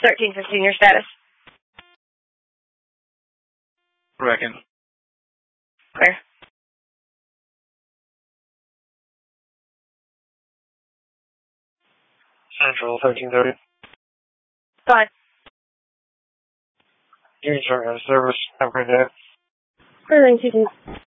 1315, your status? Reckon. Clear. Central 1330. Fine. Unit service. Have a great day. Everything's you do.